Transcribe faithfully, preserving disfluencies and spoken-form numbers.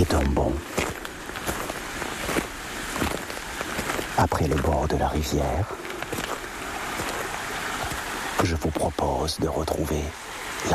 est un bon. Après les bords de la rivière, je vous propose de retrouver